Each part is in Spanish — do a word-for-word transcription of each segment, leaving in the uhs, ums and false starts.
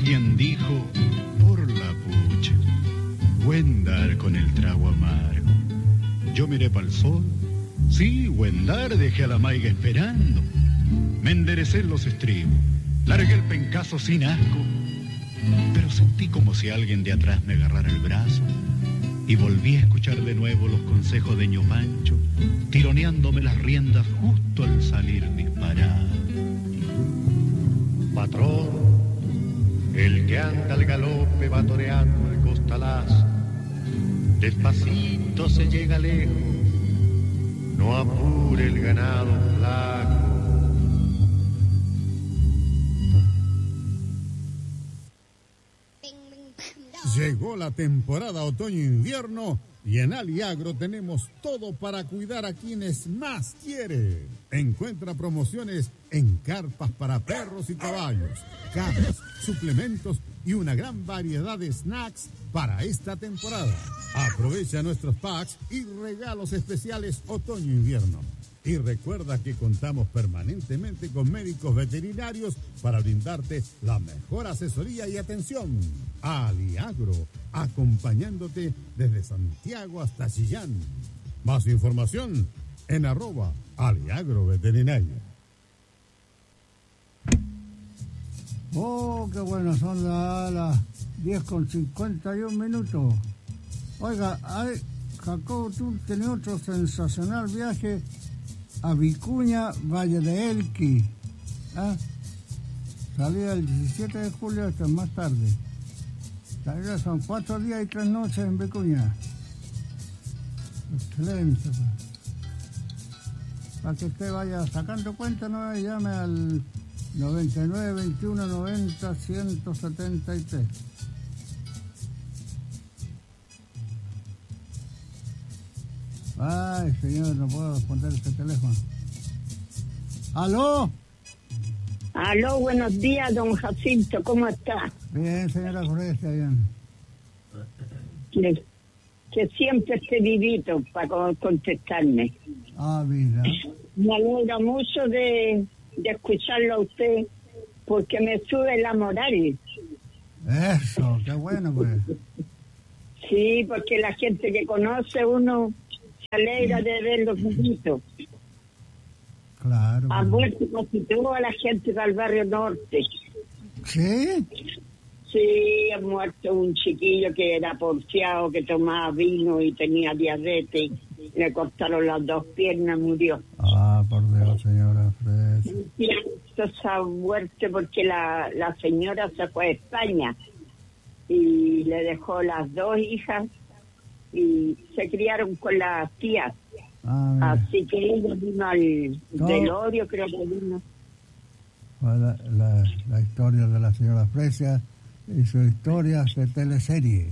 Alguien dijo, por la pucha, buen dar con el trago amargo. Yo miré pa'l sol, sí, buen dar, dejé a la maiga esperando. Me enderecé en los estribos, largué el pencazo sin asco, pero sentí como si alguien de atrás me agarrara el brazo y volví a escuchar de nuevo los consejos de ño Pancho, tironeándome las riendas justo al salir disparado. Patrón, el que anda al galope va toreando el costalazo, despacito se llega lejos, no apure el ganado flaco. Llegó la temporada otoño-invierno y en Aliagro tenemos todo para cuidar a quienes más quiere. Encuentra promociones en carpas para perros y caballos, camas, suplementos y una gran variedad de snacks para esta temporada. Aprovecha nuestros packs y regalos especiales otoño-invierno. Y recuerda que contamos permanentemente con médicos veterinarios para brindarte la mejor asesoría y atención. Aliagro, acompañándote desde Santiago hasta Chillán. Más información en arroba Aliagro Veterinario. Oh, qué bueno, son las la diez con cincuenta y un minutos. Oiga, hay, Jacobo, tú tenés otro sensacional viaje a Vicuña, Valle de Elqui. ¿Ah? Salía el diecisiete de julio hasta más tarde. Salía, son cuatro días y tres noches en Vicuña. Excelente. Pues. Para que usted vaya sacando cuenta, no me llame al noventa y nueve, veintiuno, noventa, ciento setenta y tres. Ay, señor, no puedo responder este teléfono. ¿Aló? Aló, buenos días, don Jacinto, ¿cómo está? Bien, señora Foresta, bien. Que, que siempre esté vivito para contestarme. Ah, mira. Me alegra mucho de, de escucharlo a usted, porque me sube la moral. Eso, qué bueno, pues. Sí, porque la gente que conoce uno se alegra de verlo vivito. Claro. Ha muerto casi toda la gente del barrio norte. ¿Sí? Sí, ha muerto un chiquillo que era porfiado, que tomaba vino y tenía diabetes. Le cortaron las dos piernas, murió. Ah, por Dios, señora Fresa. Y esa muerte porque la, la señora se fue a España y le dejó las dos hijas y se criaron con las tías. Ah, así que ella vino al no. velorio, creo que vino. La, la, la historia de la señora Fresia y su historia de teleserie.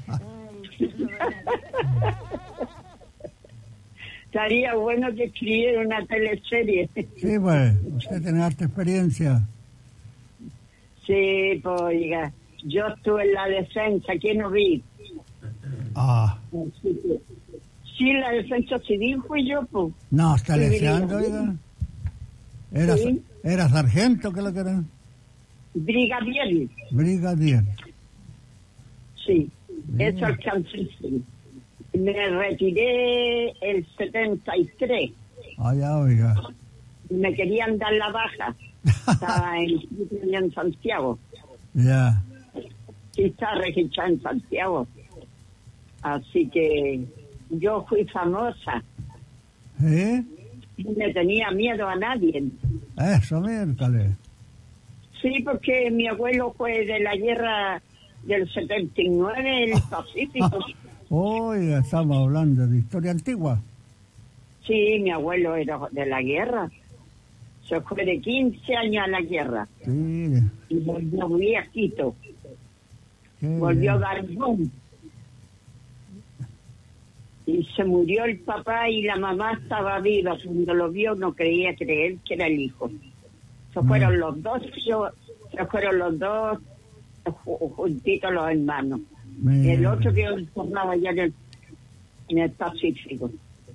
Estaría bueno que escribiera una teleserie. Sí, pues, usted tiene harta experiencia. Sí, pues, oiga, yo estuve en la defensa, ¿quién no vi? Ah. Sí, la defensa civil fui yo, pues. No, está leseando, oiga. Era, ¿sí? Era sargento, ¿qué es lo que era? Brigadier. Brigadier. Sí, Bien. Eso alcancé. Me retiré el setenta y tres. Ah, ya, oiga. Me querían dar la baja. Estaba en, en Santiago. Ya. Sí, está registrada en Santiago. Así que yo fui famosa. ¿Eh? No me tenía miedo a nadie. Eso, miércoles. Sí, porque mi abuelo fue de la guerra del setenta y nueve en el Pacífico. Oiga, estamos hablando de historia antigua. Sí, mi abuelo era de la guerra. Se fue de quince años a la guerra. Sí. Y volvió viejito. Volvió barbón. Y se murió el papá y la mamá estaba viva. Cuando lo vio no creía creer que era el hijo. Se fueron mm. los dos, yo, se fueron los dos juntitos los hermanos. Mm. Y el otro que formaba allá en el, en el Pacífico.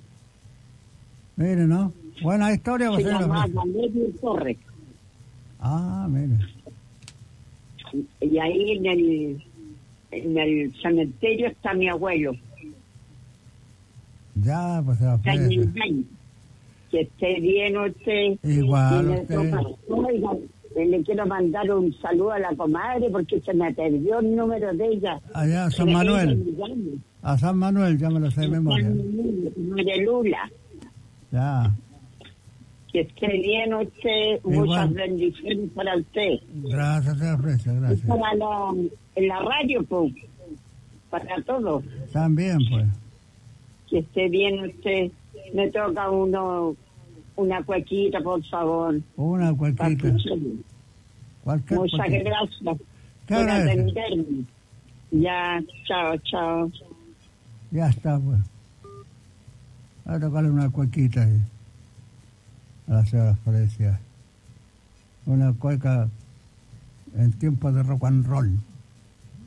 Mire, ¿no? Buena historia. Se llamaba Valerio Torres. Ah, mire. y ahí en el, en el cementerio está mi abuelo. Ya, pues se Está en el ofrece. baño. Que esté bien usted. Igual Y me usted. toca- Oiga, le quiero mandar un saludo a la comadre porque se me perdió el número de ella. Allá a San Ella Manuel. me llama. A San Manuel, ya me lo sé de memoria. María Lula. Ya. Que esté bien usted. Igual. Muchas bendiciones para usted. Gracias, se ofrece, gracias. Para la, en la radio, pues. Para todos. También, pues. Que esté bien usted. Me toca uno una cuequita, por favor. Una para cualquiera. escucharlo. Cualquier Muchas cualquiera. gracias ¿Qué por gracias? atenderme. Ya, chao, chao. Ya está, pues. Voy a tocarle una cuequita ahí. A la señora Florencia. Una cueca en tiempo de rock and roll.